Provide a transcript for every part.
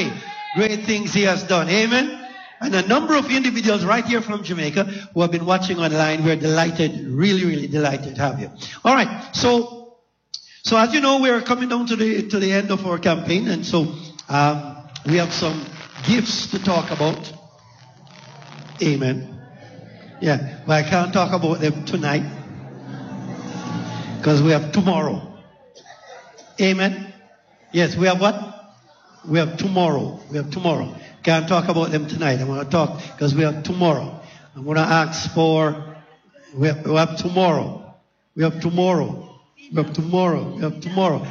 great things he has done. Amen. And a number of individuals right here from Jamaica who have been watching online. We're delighted, really, really delighted to have you. All right. So as you know, we're coming down to the end of our campaign, and so we have some gifts to talk about. Amen. Yeah, but I can't talk about them tonight because we have tomorrow. Amen. Yes, we have what? We have tomorrow. We have tomorrow. Can't talk about them tonight. I'm going to talk because we have tomorrow. I'm going to ask for. We have tomorrow. We have tomorrow. We have tomorrow. We have tomorrow.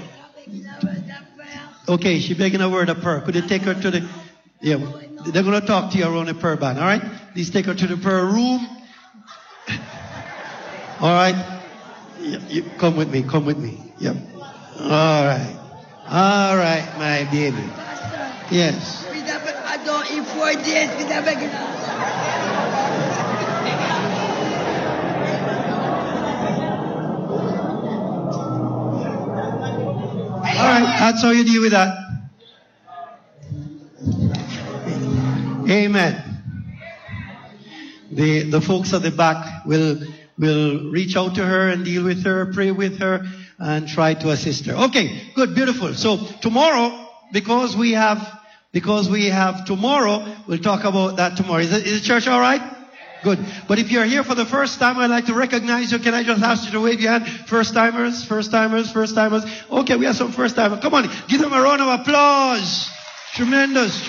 Okay, she's begging a word of prayer. Could you take her to the? Yeah, they're going to talk to you around the prayer band. All right. Please take her to the prayer room. All right. You come with me. Come with me. Yep. All right. All right, my baby. Yes. I don't eat 4 days. All right. That's how you deal with that. Amen. The folks at the back will reach out to her and deal with her, pray with her, and try to assist her. Okay, good, beautiful. So tomorrow, because we have tomorrow, we'll talk about that tomorrow. Is the church all right? Good. But if you're here for the first time, I'd like to recognize you. Can I just ask you to wave your hand? First timers. Okay, we have some first timers. Come on, give them a round of applause. Tremendous.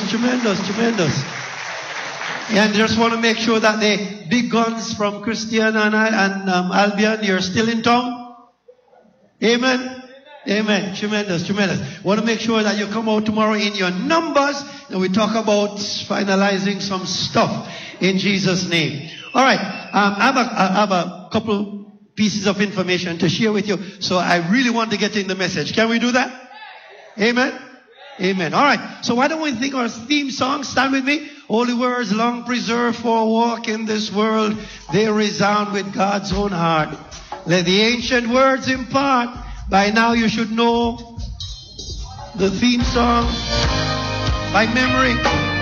And just want to make sure that the big guns from Christian and Albion, you're still in town. Amen. Amen. Tremendous. Want to make sure that you come out tomorrow in your numbers, and we talk about finalizing some stuff in Jesus' name. All right. I have a couple pieces of information to share with you, so I really want to get in the message. Can we do that? Amen. Amen. All right. So why don't we think our theme song? Stand with me. Holy words long preserved for a walk in this world. They resound with God's own heart. Let the ancient words impart. By now you should know the theme song by memory.